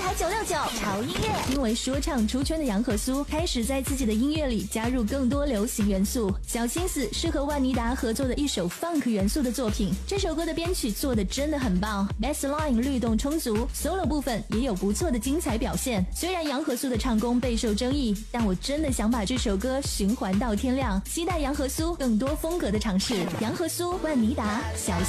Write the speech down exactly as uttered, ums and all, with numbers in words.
台九六九潮音乐。因为说唱出圈的杨和苏开始在自己的音乐里加入更多流行元素，小心思是和万妮达合作的一首 funk 元素的作品。这首歌的编曲做的真的很棒 ，bass line 律动充足 ，solo 部分也有不错的精彩表现。虽然杨和苏的唱功备受争议，但我真的想把这首歌循环到天亮。期待杨和苏更多风格的尝试。杨和苏、万妮达，小